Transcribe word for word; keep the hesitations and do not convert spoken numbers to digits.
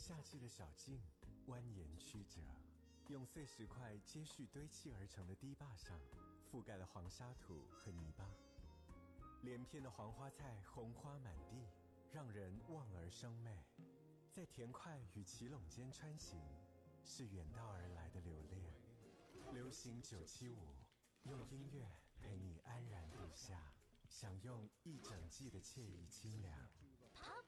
夏季的小径蜿蜒曲折，用碎石块接续堆砌而成的堤坝上，覆盖了黄沙土和泥巴。连片的黄花菜红花满地，让人望而生媚。在田块与奇垄间穿行，是远道而来的留恋。流行九七五，用音乐陪你安然度夏，享用一整季的惬意清凉。 Pop